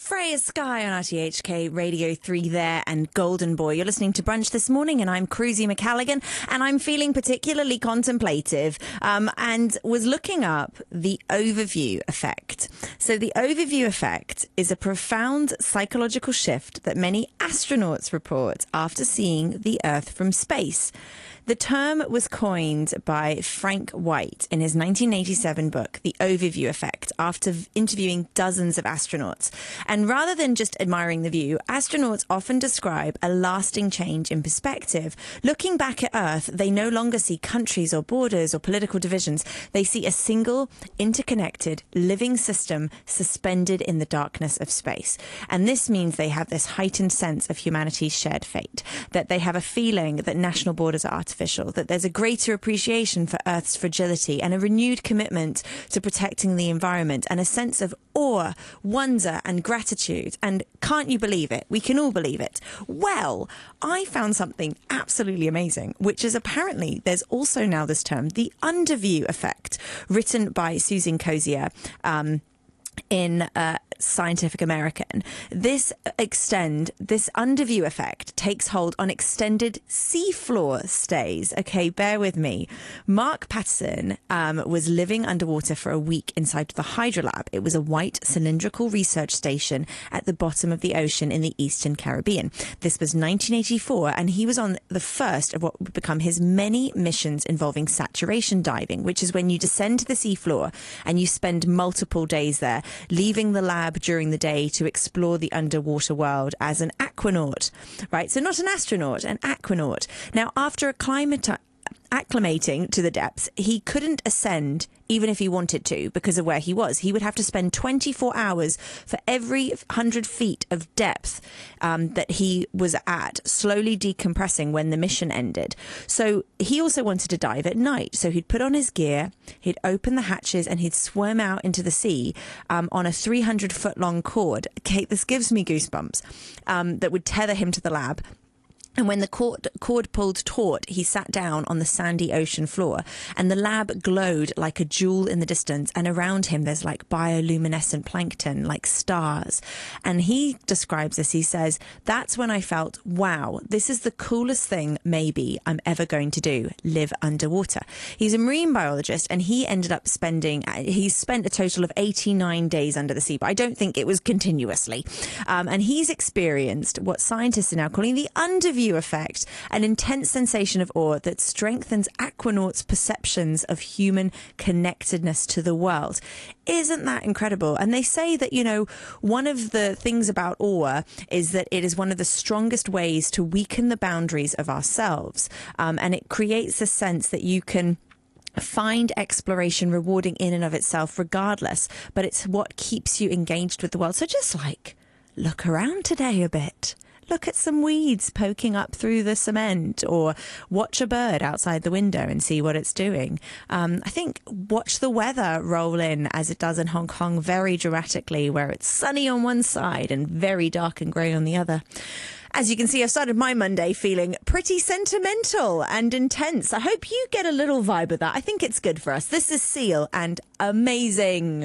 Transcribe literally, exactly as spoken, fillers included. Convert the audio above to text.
Freya Sky on R T H K Radio three there and Golden Boy. You're listening to Brunch this morning and I'm Cruzy McCalligan and I'm feeling particularly contemplative um, and was looking up the overview effect. So the overview effect is a profound psychological shift that many astronauts report after seeing the Earth from space. The term was coined by Frank White in his nineteen eighty-seven book, The Overview Effect, after interviewing dozens of astronauts. And rather than just admiring the view, astronauts often describe a lasting change in perspective. Looking back at Earth, they no longer see countries or borders or political divisions. They see a single, interconnected, living system suspended in the darkness of space. And this means they have this heightened sense of humanity's shared fate, that they have a feeling that national borders are artificial, that there's a greater appreciation for Earth's fragility and a renewed commitment to protecting the environment and a sense of awe, wonder and gratitude. And can't you believe it? We can all believe it. Well, I found something absolutely amazing, which is apparently there's also now this term, the underview effect, written by Susan Cozier, um, in uh, Scientific American. This extend, this underview effect takes hold on extended seafloor stays. Okay, bear with me. Mark Patterson um, was living underwater for a week inside the Hydrolab. It was a white cylindrical research station at the bottom of the ocean in the Eastern Caribbean. This was nineteen eighty-four, and he was on the first of what would become his many missions involving saturation diving, which is when you descend to the seafloor and you spend multiple days there, leaving the lab during the day to explore the underwater world as an aquanaut, right? So not an astronaut, an aquanaut. Now, after acclimati- acclimating to the depths, he couldn't ascend even if he wanted to because of where he was. He would have to spend twenty-four hours for every one hundred feet of depth um, that he was at, slowly decompressing when the mission ended. So he also wanted to dive at night. So he'd put on his gear, he'd open the hatches and he'd swim out into the sea um, on a three hundred foot long cord. Kate, this gives me goosebumps, um, that would tether him to the lab. And when the cord, cord pulled taut, he sat down on the sandy ocean floor and the lab glowed like a jewel in the distance. And around him, there's like bioluminescent plankton, like stars. And he describes this. He says, that's when I felt, wow, this is the coolest thing maybe I'm ever going to do, live underwater. He's a marine biologist and he ended up spending, he spent a total of eighty-nine days under the sea, but I don't think it was continuously. Um, and he's experienced what scientists are now calling the underview effect, an intense sensation of awe that strengthens aquanauts' perceptions of human connectedness to the world. Isn't that incredible? And they say that, you know, one of the things about awe is that it is one of the strongest ways to weaken the boundaries of ourselves. Um, and it creates a sense that you can find exploration rewarding in and of itself regardless, but it's what keeps you engaged with the world. So just like look around today a bit. Look at some weeds poking up through the cement or watch a bird outside the window and see what it's doing. Um, I think watch the weather roll in as it does in Hong Kong very dramatically, where it's sunny on one side and very dark and grey on the other. As you can see, I've started my Monday feeling pretty sentimental and intense. I hope you get a little vibe of that. I think it's good for us. This is Seal and Amazing.